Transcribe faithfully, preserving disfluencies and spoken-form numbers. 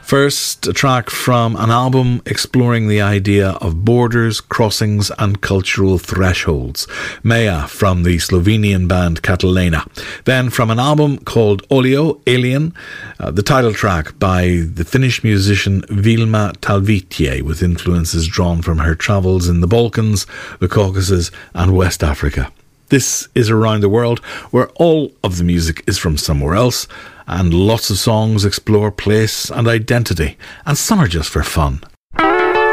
First, a track from an album exploring the idea of borders, crossings and cultural thresholds. Maya from the Slovenian band Catalina. Then from an album called Olio, Alien, uh, the title track by the Finnish musician Vilma Talvitie, with influences drawn from her travels in the Balkans, the Caucasus and West Africa. This is Around the World, where all of the music is from somewhere else, and lots of songs explore place and identity, and some are just for fun.